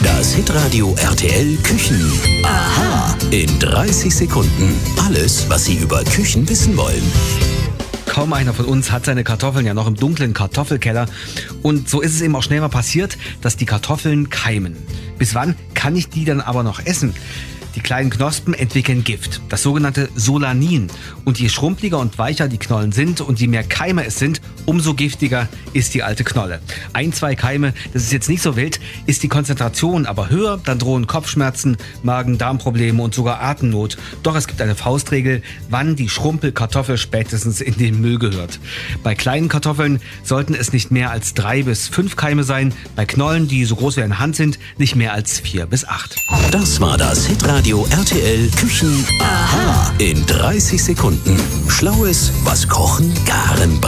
Das Hitradio RTL Küchen. Aha. In 30 Sekunden. Alles, was Sie über Küchen wissen wollen. Kaum einer von uns hat seine Kartoffeln ja noch im dunklen Kartoffelkeller. Und so ist es eben auch schnell mal passiert, dass die Kartoffeln keimen. Bis wann kann ich die dann aber noch essen? Die kleinen Knospen entwickeln Gift, das sogenannte Solanin. Und je schrumpeliger und weicher die Knollen sind und je mehr Keime es sind, umso giftiger ist die alte Knolle. 1, 2 Keime, das ist jetzt nicht so wild, ist die Konzentration aber höher, dann drohen Kopfschmerzen, Magen-Darm-Probleme und sogar Atemnot. Doch es gibt eine Faustregel, wann die Schrumpelkartoffel spätestens in den Müll gehört. Bei kleinen Kartoffeln sollten es nicht mehr als 3 bis 5 Keime sein, bei Knollen, die so groß wie eine Hand sind, nicht mehr als 4 bis 8. Das war das Hitradio RTL Küchen. Aha. In 30 Sekunden. Schlaues, was Kochen, Garen